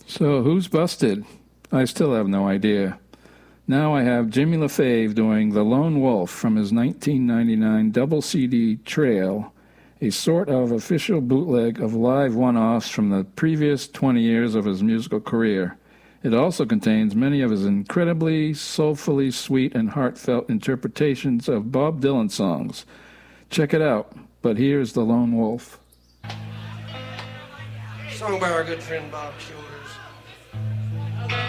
So who's busted? I still have no idea. Now I have Jimmy LaFave doing The Lone Wolf from his 1999 double CD Trail, a sort of official bootleg of live one-offs from the previous 20 years of his musical career. It also contains many of his incredibly, soulfully sweet and heartfelt interpretations of Bob Dylan songs. Check it out, but here's The Lone Wolf. Sung by our good friend Bob Shore.